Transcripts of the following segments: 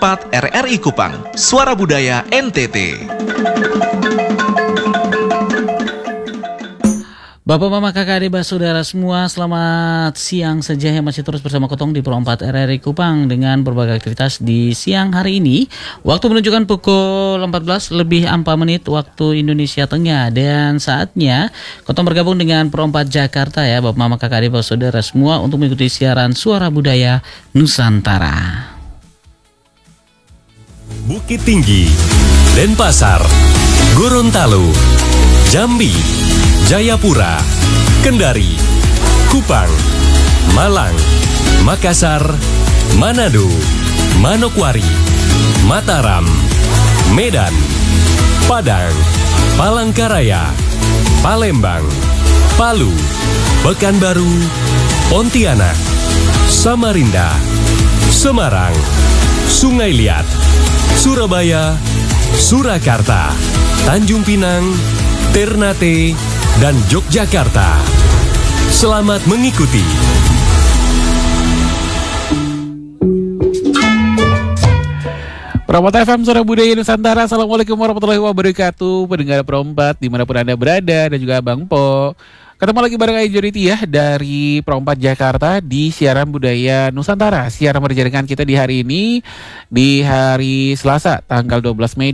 4 RRI Kupang, Suara Budaya NTT. Bapak, Mama, Kakak, Adik, Saudara semua, selamat siang saja yang masih terus bersama Kotong di Pro 4 RRI Kupang dengan berbagai aktivitas di siang hari ini. Waktu menunjukkan pukul 14 lebih 4 menit waktu Indonesia Tengah, dan saatnya Kotong bergabung dengan Pro 4 Jakarta ya, Bapak, Mama, Kakak, Adik, Saudara semua untuk mengikuti siaran Suara Budaya Nusantara. Bukit Tinggi, Denpasar, Gorontalo, Jambi, Jayapura, Kendari, Kupang, Malang, Makassar, Manado, Manokwari, Mataram, Medan, Padang, Palangkaraya, Palembang, Palu, Pekanbaru, Pontianak, Samarinda, Semarang, Sungai Liat, Surabaya, Surakarta, Tanjung Pinang, Ternate, dan Yogyakarta. Selamat mengikuti. Pro 4 FM, Suara Budaya Nusantara. Assalamualaikum warahmatullahi wabarakatuh. Pendengar Pro 4 dimanapun Anda berada, dan juga Bang Po. Ketemu lagi bareng Ajoriti ya dari Pro 4 Jakarta di siaran Budaya Nusantara. Siaran berjaringan kita di hari ini, di hari Selasa tanggal 12 Mei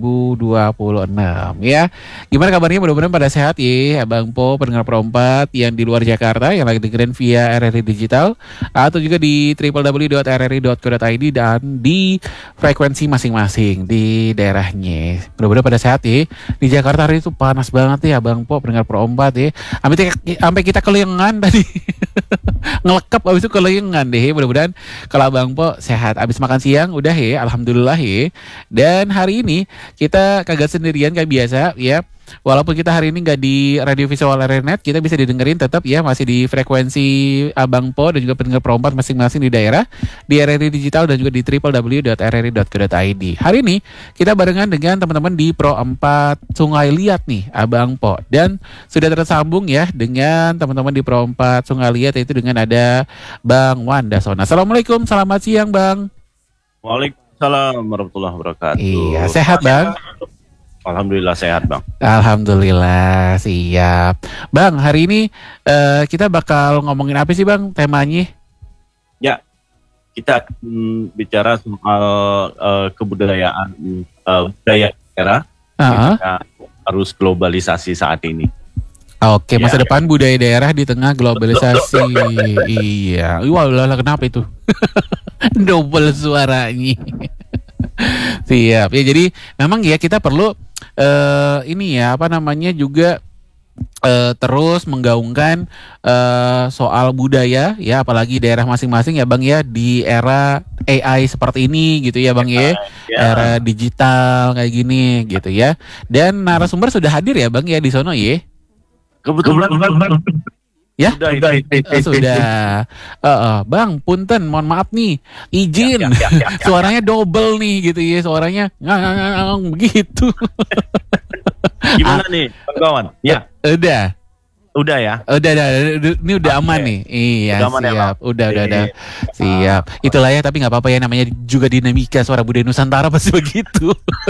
2026 ya. Gimana kabarnya? Mudah-mudahan pada sehat ya Bang Po, pendengar Pro 4 yang di luar Jakarta yang lagi dengerin via RRI Digital atau juga di www.rri.co.id dan di frekuensi masing-masing di daerahnya. Mudah-mudahan pada sehat ya. Di Jakarta hari itu panas banget ya Bang Po, pendengar Pro 4 ya. Sampai kita kelengan tadi. Ngelekap abis itu kelengan deh. Mudah-mudahan kalau Bang Po sehat. Abis makan siang udah ya, alhamdulillah ya. Dan hari ini kita kagak sendirian kayak biasa ya. Walaupun kita hari ini nggak di radio visual RRNet, kita bisa didengerin tetap ya, masih di frekuensi Abang Po dan juga pendengar Pro 4 masing-masing di daerah, di RRI Digital dan juga di www.rri.co.id. Hari ini kita barengan dengan teman-teman di Pro 4 Sungai Liat nih, Abang Po. Dan sudah tersambung ya dengan teman-teman di Pro 4 Sungai Liat, yaitu dengan ada Bang Wandasona. Assalamualaikum, selamat siang Bang. Waalaikumsalam warahmatullahi wabarakatuh. Iya, sehat Bang? Alhamdulillah sehat Bang. Alhamdulillah, siap. Bang, hari ini kita bakal ngomongin apa sih Bang temanya? Ya, kita bicara soal kebudayaan, budaya daerah. Harus globalisasi saat ini. Oke, masa depan budaya daerah di tengah globalisasi. Iya, wah kenapa itu? Double suaranya. Siap ya, jadi memang ya kita perlu ini ya juga terus menggaungkan soal budaya ya, apalagi daerah masing-masing ya Bang ya, di era AI seperti ini gitu ya Bang ya, era digital kayak gini gitu ya. Dan narasumber sudah hadir ya Bang ya di sono ya. Kebetulan ya sudah. Bang, punten, mohon maaf nih, izin suaranya double nih gitu ya, suaranya begitu. Gimana nih kawan? Ya udah ya. Udah, ini udah aman nih. Iya, udah siap. Udah. Siap. Itulah ya, tapi nggak apa-apa ya, namanya juga dinamika Suara Budaya Nusantara pasti begitu.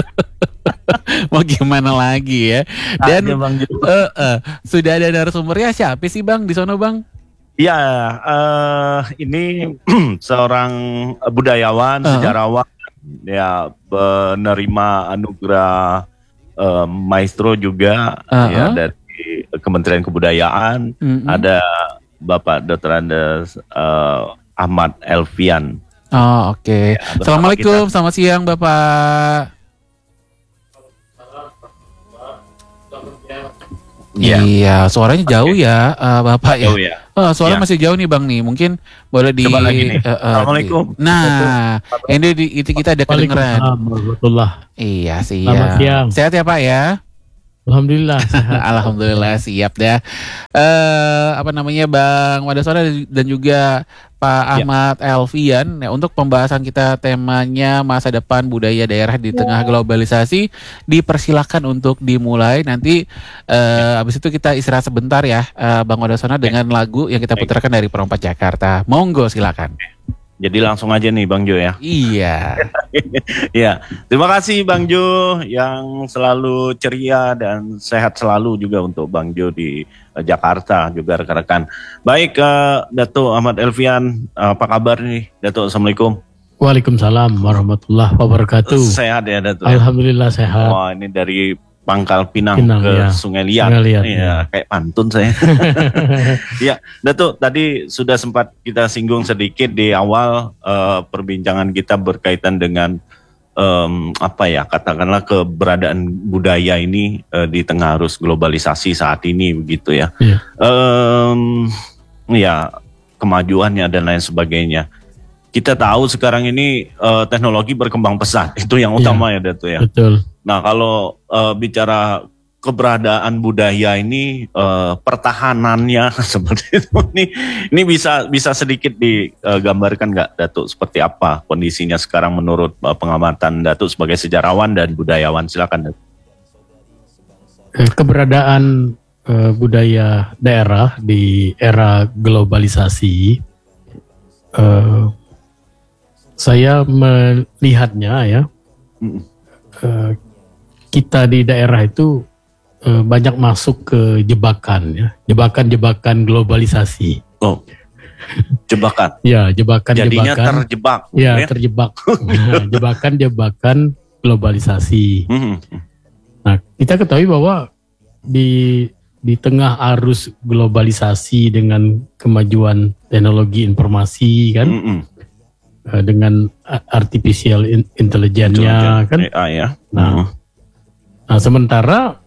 Mau gimana lagi ya. Dan sudah ada narasumbernya, siapa sih Bang di sono Bang? Ya, ini seorang budayawan, sejarawan, ya, penerima anugerah maestro juga ya dari Kementerian Kebudayaan. Ada Bapak Dr. Andes Ahmad Elvian. Oh, oke. Ya, Assalamualaikum, selamat siang Bapak. Ya. Iya, suaranya jauh ya Bapak ya. Jauh ya. Suara masih jauh nih Bang nih. Mungkin boleh di coba lagi nih. Assalamualaikum. Nah, ini itu kita ada kedengeran. Iya, siap. Selamat siang. Sehat ya Pak ya? Alhamdulillah. Alhamdulillah siap dah. Bang Wandasona dan juga Pak Ahmad Elvian ya, untuk pembahasan kita temanya masa depan budaya daerah di tengah globalisasi. Dipersilakan untuk dimulai. Nanti habis itu kita istirahat sebentar ya Bang Wandasona dengan lagu yang kita putarkan dari Pro 4 Jakarta. Monggo silakan. Jadi langsung aja nih Bang Jo ya. Iya. Ya, terima kasih Bang Jo yang selalu ceria dan sehat selalu juga untuk Bang Jo di Jakarta juga rekan-rekan. Baik, Dato' Ahmad Elvian, apa kabar nih Dato'? Assalamualaikum. Waalaikumsalam warahmatullahi wabarakatuh. Sehat ya Dato'? Alhamdulillah sehat. Wah, ini dari Pangkal Pinang ke ya. Sungai Liat. Sungai Liat, ya. Kayak pantun saya. Ya, Datuk, tadi sudah sempat kita singgung sedikit di awal perbincangan kita berkaitan dengan katakanlah keberadaan budaya ini di tengah arus globalisasi saat ini begitu ya. Iya. Ya, kemajuannya dan lain sebagainya. Kita tahu sekarang ini teknologi berkembang pesat, itu yang utama ya Datuk ya. Betul. Nah kalau bicara keberadaan budaya ini, pertahanannya seperti itu, ini bisa sedikit digambarkan nggak Datuk seperti apa kondisinya sekarang menurut pengamatan Datuk sebagai sejarawan dan budayawan, silakan Datuk. Keberadaan budaya daerah di era globalisasi, saya melihatnya ya. Kita di daerah itu banyak masuk ke jebakan ya, jebakan globalisasi. Oh, jebakan. Ya, jebakan. Jadinya terjebak. Ya, terjebak. Jebakan globalisasi. Nah, kita ketahui bahwa di tengah arus globalisasi dengan kemajuan teknologi informasi kan, dengan artificial intelligence-nya kan. AI ya. Nah, sementara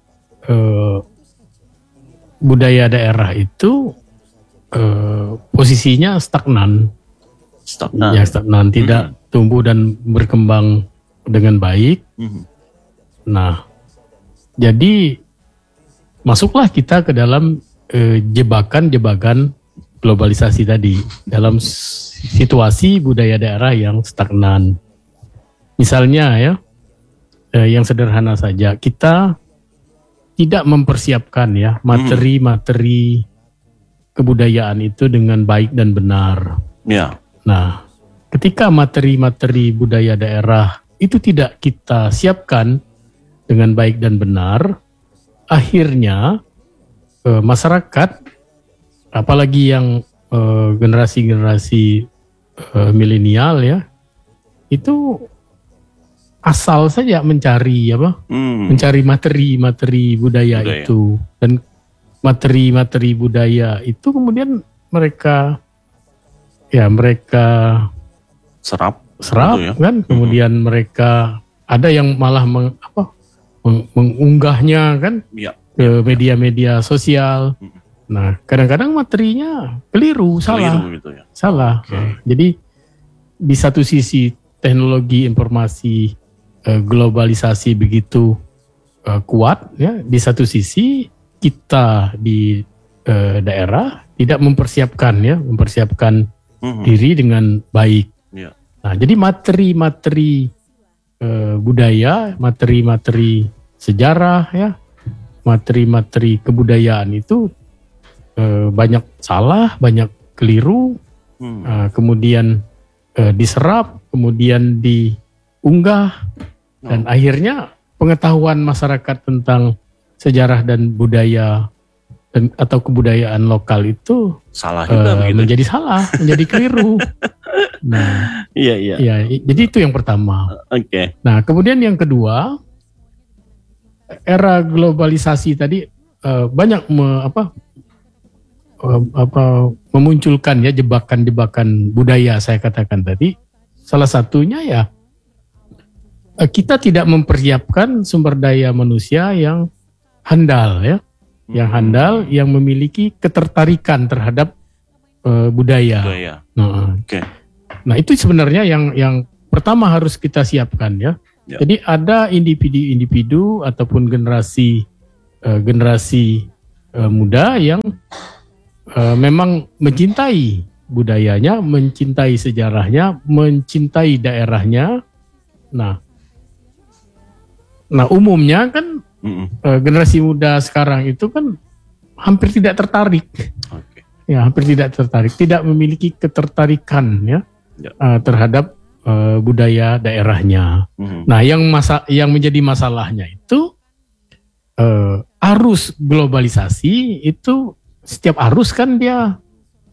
budaya daerah itu posisinya stagnan. Ya, stagnan, tidak tumbuh dan berkembang dengan baik. Nah, jadi masuklah kita ke dalam jebakan globalisasi tadi, dalam situasi budaya daerah yang stagnan. Misalnya ya, yang sederhana saja, kita tidak mempersiapkan ya materi-materi kebudayaan itu dengan baik dan benar. Ya. Nah, ketika materi-materi budaya daerah itu tidak kita siapkan dengan baik dan benar, akhirnya masyarakat, apalagi yang generasi-generasi milenial ya, itu asal saja mencari mencari materi budaya itu, dan materi budaya itu kemudian mereka serap gitu ya. Kan, kemudian mereka ada yang malah mengunggahnya kan ke media-media sosial. Nah, kadang-kadang materinya keliru, salah. Gitu ya. Salah. Jadi di satu sisi teknologi informasi globalisasi begitu kuat ya, di satu sisi kita di daerah tidak mempersiapkan diri dengan baik. Yeah. Nah, jadi materi budaya, materi sejarah ya, materi kebudayaan itu banyak salah, banyak keliru, kemudian diserap, kemudian diunggah, dan akhirnya pengetahuan masyarakat tentang sejarah dan budaya atau kebudayaan lokal itu salah juga menjadi salah, menjadi keliru. Nah, iya. Jadi itu yang pertama. Oke. Nah, kemudian yang kedua, era globalisasi tadi banyak memunculkan ya jebakan budaya, saya katakan tadi. Salah satunya ya kita tidak mempersiapkan sumber daya manusia yang handal ya, yang memiliki ketertarikan terhadap budaya. Nah, itu sebenarnya yang pertama harus kita siapkan ya. Jadi ada individu ataupun generasi muda yang memang mencintai budayanya, mencintai sejarahnya, mencintai daerahnya. Nah, umumnya kan generasi muda sekarang itu kan hampir tidak tertarik. Ya, hampir tidak tertarik, tidak memiliki ketertarikan ya Ya. terhadap budaya daerahnya. Nah, yang menjadi masalahnya itu arus globalisasi itu, setiap arus kan dia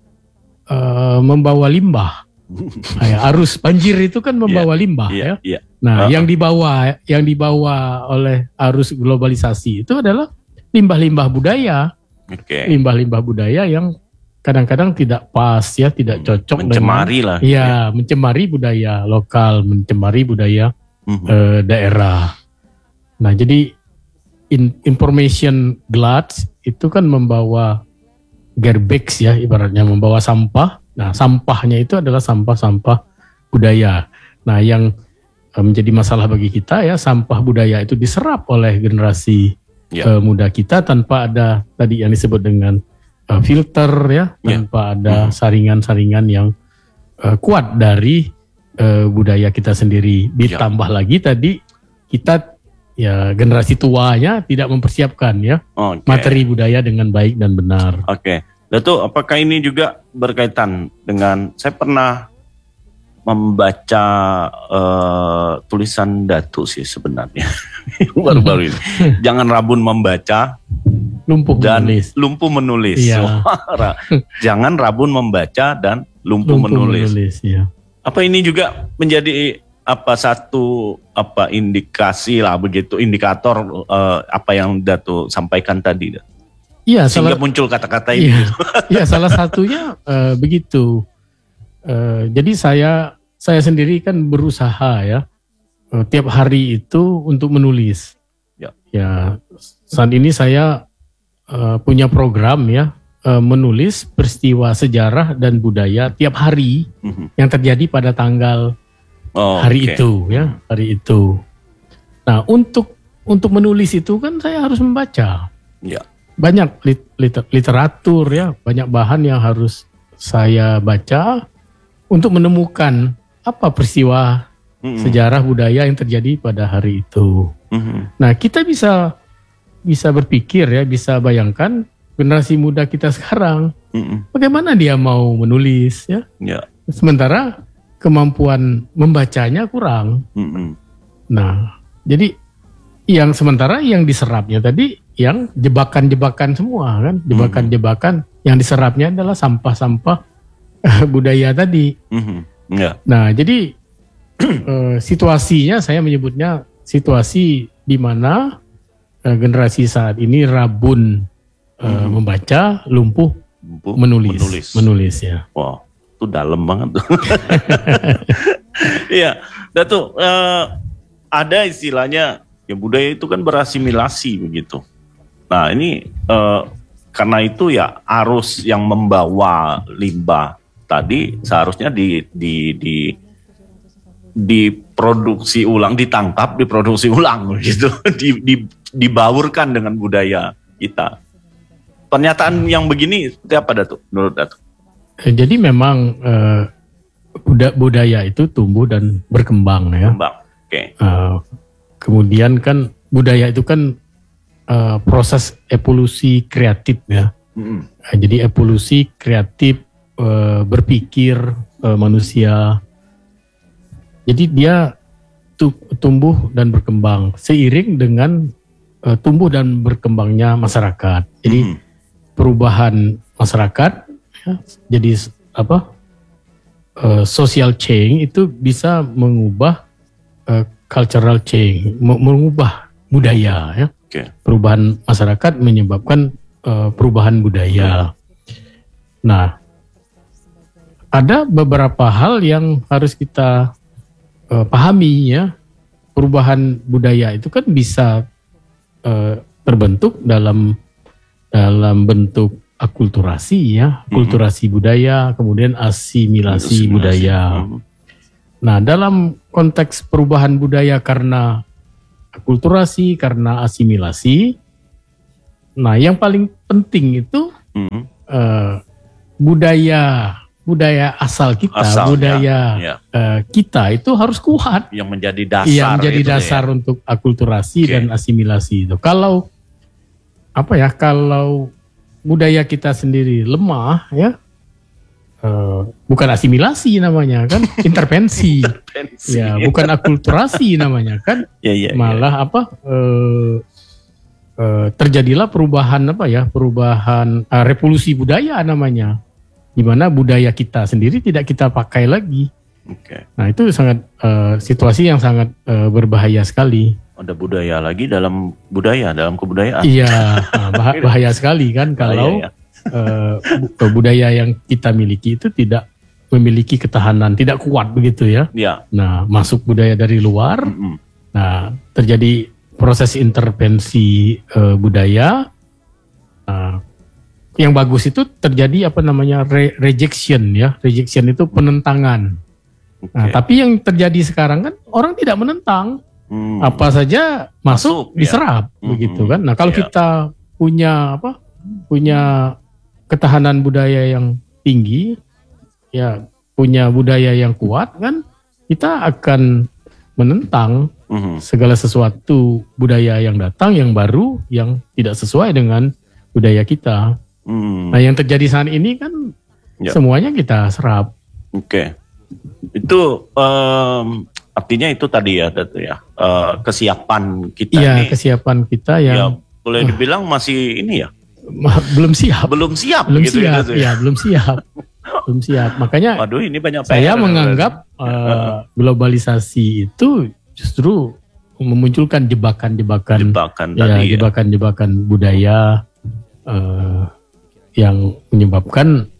membawa limbah. Arus banjir itu kan membawa limbah ya. Nah, yang dibawa oleh arus globalisasi itu adalah limbah-limbah budaya. Limbah-limbah budaya yang kadang-kadang tidak pas ya, tidak cocok mencemari dengan, mencemari budaya lokal, mencemari budaya daerah. Nah, jadi information gluts itu kan membawa garbage ya, ibaratnya membawa sampah. Nah, sampahnya itu adalah sampah-sampah budaya. Nah, yang menjadi masalah bagi kita ya, sampah budaya itu diserap oleh generasi muda kita tanpa ada tadi yang disebut dengan filter ya, tanpa ada saringan-saringan yang kuat dari budaya kita sendiri. Ditambah lagi tadi kita ya, generasi tuanya tidak mempersiapkan ya materi budaya dengan baik dan benar. Datuk, apakah ini juga berkaitan dengan, saya pernah membaca tulisan Datuk sih sebenarnya baru-baru ini. Jangan rabun membaca, lumpuh menulis. Iya. Jangan rabun membaca dan lumpuh menulis. Ya. Apa ini juga menjadi satu indikasi lah begitu, indikator apa yang Datuk sampaikan tadi? Iya, sehingga muncul kata-kata ini. Iya, salah satunya begitu. Jadi saya sendiri kan berusaha ya tiap hari itu untuk menulis. Ya, saat ini saya punya program ya, menulis peristiwa sejarah dan budaya tiap hari yang terjadi pada tanggal hari itu ya, hari itu. Nah, untuk menulis itu kan saya harus membaca. Banyak literatur ya, banyak bahan yang harus saya baca untuk menemukan apa peristiwa sejarah budaya yang terjadi pada hari itu. Nah, kita bisa berpikir ya, bisa bayangkan generasi muda kita sekarang, bagaimana dia mau menulis ya? Sementara kemampuan membacanya kurang. Nah, jadi sementara yang diserapnya tadi yang jebakan-jebakan semua kan, jebakan-jebakan yang diserapnya adalah sampah-sampah budaya tadi. Nah, jadi situasinya saya menyebutnya situasi di mana generasi saat ini rabun membaca, lumpuh menulis ya. Wow, itu dalam banget. Iya, Datuk, ada istilahnya ya, budaya itu kan berasimilasi begitu. Nah, ini karena itu ya arus yang membawa limbah tadi seharusnya diproduksi ulang, ditangkap, diproduksi ulang gitu, dibaurkan dengan budaya kita. Pernyataan yang begini seperti apa, Datuk, menurut Datuk? Jadi memang budaya itu tumbuh dan berkembang ya. Kemudian kan budaya itu kan proses evolusi kreatif ya. Jadi evolusi kreatif berpikir manusia. Jadi dia tumbuh dan berkembang seiring dengan tumbuh dan berkembangnya masyarakat. Jadi perubahan masyarakat ya, jadi social change itu bisa mengubah cultural change, mengubah budaya ya. Perubahan masyarakat menyebabkan perubahan budaya. Nah, ada beberapa hal yang harus kita pahami ya. Perubahan budaya itu kan bisa terbentuk dalam bentuk akulturasi ya, akulturasi budaya, kemudian asimilasi budaya. Nah, dalam konteks perubahan budaya karena akulturasi, karena asimilasi, nah yang paling penting itu budaya asal kita, kita itu harus kuat. Yang menjadi dasar. Yang menjadi dasar untuk akulturasi dan asimilasi itu. Kalau budaya kita sendiri lemah ya, bukan asimilasi namanya kan, intervensi. Ya, bukan akulturasi namanya kan. Malah terjadilah perubahan perubahan revolusi budaya namanya, di mana budaya kita sendiri tidak kita pakai lagi. Nah itu sangat situasi yang sangat berbahaya sekali. Ada budaya lagi dalam kebudayaan. Iya, bahaya sekali kan kalau budaya yang kita miliki itu tidak memiliki ketahanan, tidak kuat begitu ya. Nah, masuk budaya dari luar, nah terjadi proses intervensi budaya. Yang bagus itu terjadi rejection ya. Rejection itu penentangan. Nah, tapi yang terjadi sekarang kan orang tidak menentang. Apa saja masuk diserap begitu kan. Nah, kalau kita punya ketahanan budaya yang tinggi, ya punya budaya yang kuat kan, kita akan menentang segala sesuatu budaya yang datang, yang baru, yang tidak sesuai dengan budaya kita. Nah, yang terjadi saat ini kan semuanya kita serap. Itu artinya itu tadi ya, Datu ya, kesiapan kita. Iya, kesiapan kita yang boleh dibilang masih ini ya. Belum siap. Belum siap. Makanya ini banyak saya menganggap globalisasi itu justru memunculkan jebakan-jebakan budaya yang menyebabkan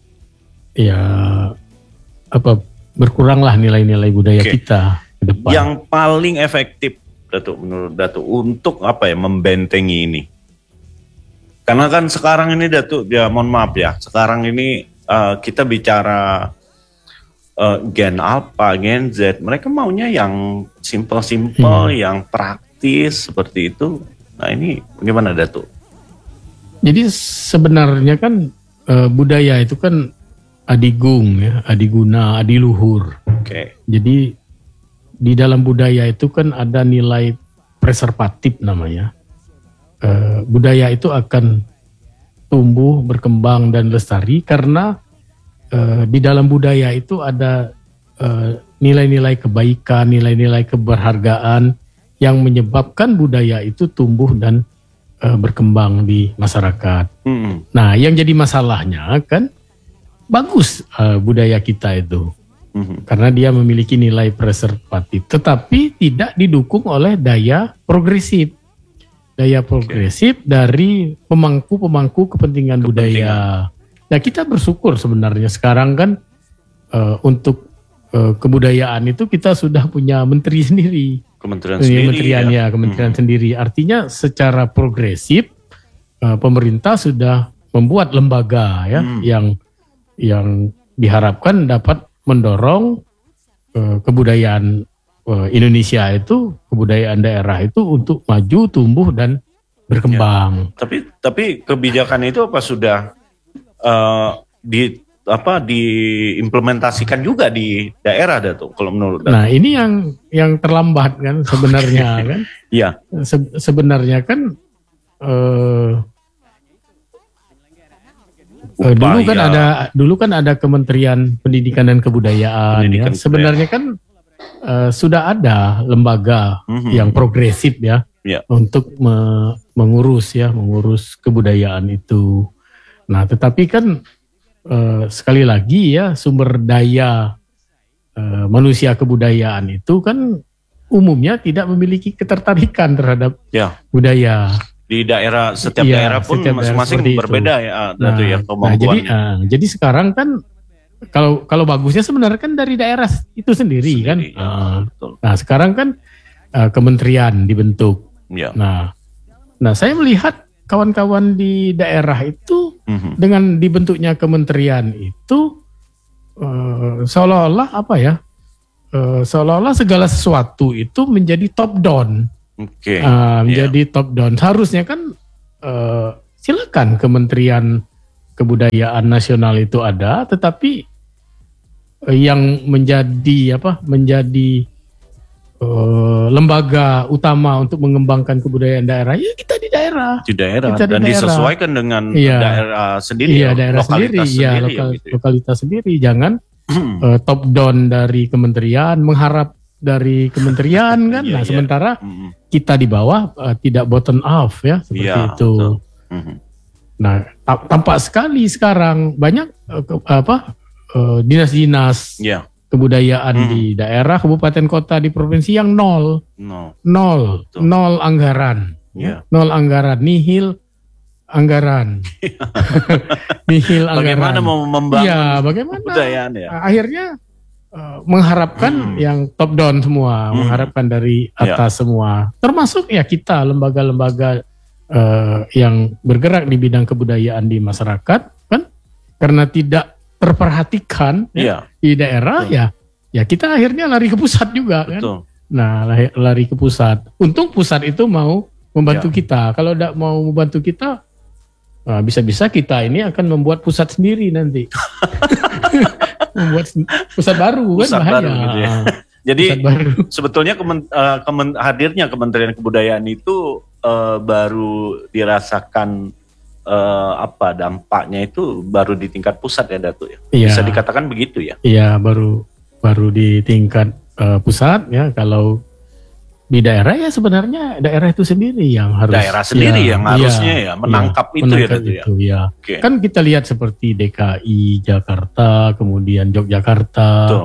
berkuranglah nilai-nilai budaya kita ke depan. Yang paling efektif, Datuk, menurut Datuk, untuk membentengi ini. Karena kan sekarang ini, Datuk, ya mohon maaf ya, sekarang ini kita bicara Gen Alpha, Gen Z, mereka maunya yang simple-simple, yang praktis seperti itu. Nah ini bagaimana, Datuk? Jadi sebenarnya kan budaya itu kan adigung ya, adiguna, adiluhur. Jadi di dalam budaya itu kan ada nilai preservatif namanya. Budaya itu akan tumbuh, berkembang dan lestari karena di dalam budaya itu ada nilai-nilai kebaikan, nilai-nilai keberhargaan yang menyebabkan budaya itu tumbuh dan berkembang di masyarakat. Nah, yang jadi masalahnya kan bagus budaya kita itu karena dia memiliki nilai preservatif, tetapi tidak didukung oleh daya progresif. Daya progresif dari pemangku kepentingan budaya. Nah, kita bersyukur sebenarnya sekarang kan untuk kebudayaan itu kita sudah punya menteri sendiri. Kementerian sendiri. Artinya secara progresif pemerintah sudah membuat lembaga ya yang diharapkan dapat mendorong kebudayaan Indonesia itu, kebudayaan daerah itu untuk maju, tumbuh dan berkembang. Tapi kebijakan itu apa sudah diimplementasikan juga di daerah, Datuk, kalau menurut Datuk? Nah, ini yang terlambat kan sebenarnya kan. Iya. Sebenarnya kan dulu kan ada Kementerian Pendidikan dan Kebudayaan. Sebenarnya kan sudah ada lembaga yang progresif ya untuk mengurus kebudayaan itu. Nah, tetapi kan sekali lagi ya, sumber daya manusia kebudayaan itu kan umumnya tidak memiliki ketertarikan terhadap budaya. Di daerah, setiap daerah pun masing-masing berbeda ya, Datu, ya kemampuan. Jadi sekarang kan kalau bagusnya sebenarnya kan dari daerah itu sendiri kan. Nah, sekarang kan kementerian dibentuk. Nah, saya melihat kawan-kawan di daerah itu dengan dibentuknya kementerian itu seolah-olah seolah-olah segala sesuatu itu menjadi top down. Menjadi top down. Harusnya kan silakan Kementerian Kebudayaan Nasional itu ada, tetapi yang menjadi lembaga utama untuk mengembangkan kebudayaan daerah, ya kita di daerah. Di daerah Kita di dan daerah. disesuaikan dengan Iya. daerah sendiri, Iya, daerah sendiri, lokalitas iya, sendiri, ya, gitu ya. lokalitas sendiri. Jangan top down dari kementerian, mengharap dari kementerian kan. Iya, Nah, iya. sementara Mm-mm. kita di bawah tidak bottom up ya, seperti Iya, itu. betul. Mhm. Nah, tampak sekali sekarang banyak dinas-dinas Iya, kebudayaan di daerah, kabupaten, kota, di provinsi yang nol Betul. anggaran, Iya. nol anggaran, nihil anggaran, nihil anggaran. Bagaimana mau membangun Iya, bagaimana? kebudayaan ya? Akhirnya mengharapkan yang top down semua, mengharapkan dari atas semua, termasuk ya kita lembaga-lembaga yang bergerak di bidang kebudayaan di masyarakat, kan? Karena tidak terperhatikan Iya, di daerah, betul. ya kita akhirnya lari ke pusat juga, kan? betul. Nah, lari ke pusat. Untung pusat itu mau membantu kita. Kalau tidak mau membantu kita, bisa-bisa kita ini akan membuat pusat sendiri nanti. Membuat pusat baru kan Pusat bahaya. baru gitu ya. Jadi Pusat baru. sebetulnya hadirnya Kementerian Kebudayaan itu baru dirasakan dampaknya itu baru di tingkat pusat ya, Datuk ya. Iya. Bisa dikatakan begitu ya. Iya, baru di tingkat pusat ya. Kalau di daerah ya sebenarnya daerah itu sendiri yang harus Daerah sendiri yang harusnya ya menangkap itu ya, Datuk ya. itu ya. Oke. Kan kita lihat seperti DKI Jakarta, kemudian Yogyakarta, Betul.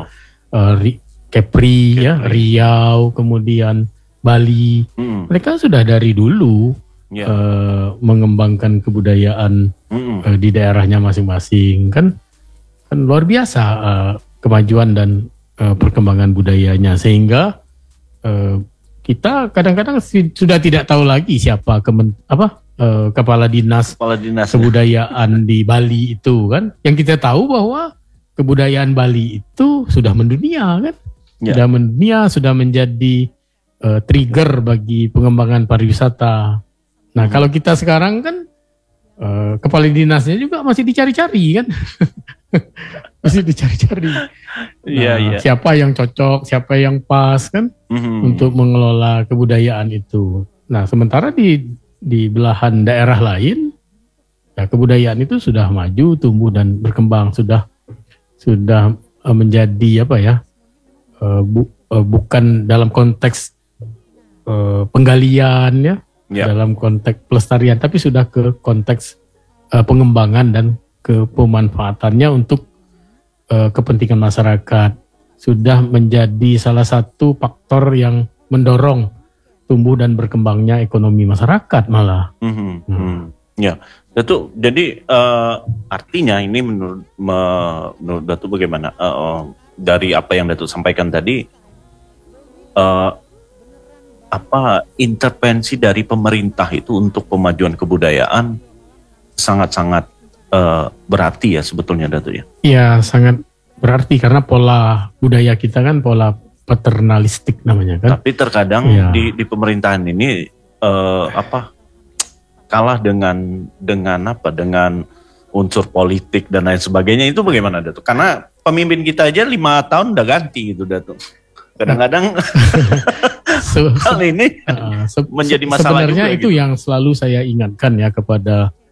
Kepri ya, Riau, kemudian Bali. Mm-mm. Mereka sudah dari dulu Ya. mengembangkan kebudayaan Mm-mm. di daerahnya masing-masing, kan luar biasa kemajuan dan perkembangan budayanya, sehingga kita kadang-kadang sudah tidak tahu lagi siapa kepala dinas Kepala dinas. kebudayaan di Bali itu, kan. Yang kita tahu bahwa kebudayaan Bali itu sudah mendunia, kan. Ya. Sudah mendunia, sudah menjadi trigger bagi pengembangan pariwisata. Nah, kalau kita sekarang kan kepala dinasnya juga masih dicari-cari, kan. Masih dicari-cari. Iya, Nah, iya. siapa yang cocok, siapa yang pas, kan, Mhm. untuk mengelola kebudayaan itu. Nah, sementara di belahan daerah lain, ya kebudayaan itu sudah maju, tumbuh dan berkembang, sudah menjadi bukan dalam konteks penggalian ya, Ya. dalam konteks pelestarian, tapi sudah ke konteks pengembangan dan ke pemanfaatannya untuk kepentingan masyarakat. Sudah menjadi salah satu faktor yang mendorong tumbuh dan berkembangnya ekonomi masyarakat malah. Mhm. Mhm. Ya, Datuk. Jadi artinya ini menurut Datuk bagaimana? Dari apa yang Datuk sampaikan tadi, intervensi dari pemerintah itu untuk pemajuan kebudayaan sangat-sangat berarti ya sebetulnya, Datuk ya. Iya, sangat berarti karena pola budaya kita kan pola paternalistik namanya, kan. Tapi terkadang Iya. di pemerintahan ini kalah dengan unsur politik dan lain sebagainya. Itu bagaimana, Datuk? Karena pemimpin kita aja 5 tahun udah ganti gitu, Datuk. Kadang-kadang hal ini menjadi masalah sebenarnya juga itu gitu. yang selalu saya ingatkan ya kepada